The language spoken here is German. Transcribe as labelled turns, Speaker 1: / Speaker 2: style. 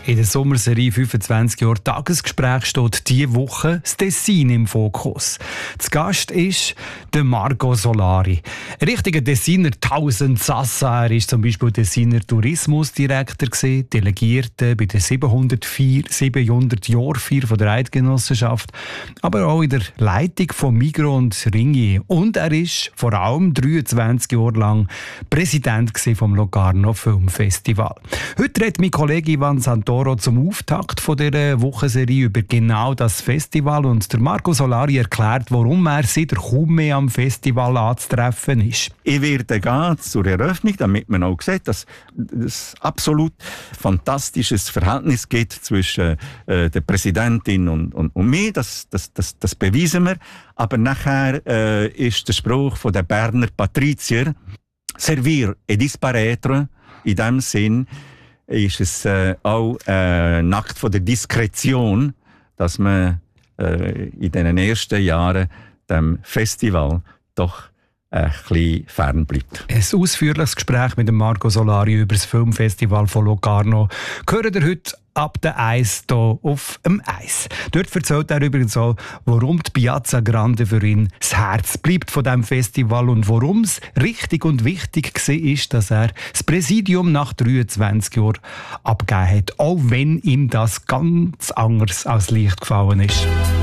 Speaker 1: In der Sommerserie 25 Jahre Tagesgespräch steht diese Woche das Tessin im Fokus. Zu Gast ist der Marco Solari. Ein richtiger Tessiner Tausendsassa. Er war zum Beispiel Tessiner Tourismusdirektor, Delegierter bei der 700-Jahr-Feier von der Eidgenossenschaft, aber auch in der Leitung von Migros und Ringier. Und er ist vor allem 23 Jahre lang Präsident vom Locarno Filmfestival. Heute redet mein Kollege Ivan Santoro zum Auftakt von dieser Wochenserie über genau das Festival und der Marco Solari erklärt, warum er seit kaum mehr am Festival anzutreffen ist.
Speaker 2: Ich werde gehen zur Eröffnung, damit man auch sieht, dass es absolut fantastisches Verhältnis gibt zwischen der Präsidentin und mir. Das beweisen wir. Aber nachher ist der Spruch von der Berner Patrizier «Servir et disparaître». In diesem Sinn ist es auch ein Akt von der Diskretion, dass man in den ersten Jahren dem Festival doch ein bisschen fern bleibt.
Speaker 1: Ein ausführliches Gespräch mit dem Marco Solari über das Filmfestival von Locarno hören ihr heute ab der 1 hier auf dem Eis. Dort erzählt er übrigens auch, warum die Piazza Grande für ihn das Herz bleibt von diesem Festival und warum es richtig und wichtig war, dass er das Präsidium nach 23 Jahren abgegeben hat, auch wenn ihm das ganz anders als Licht gefallen ist.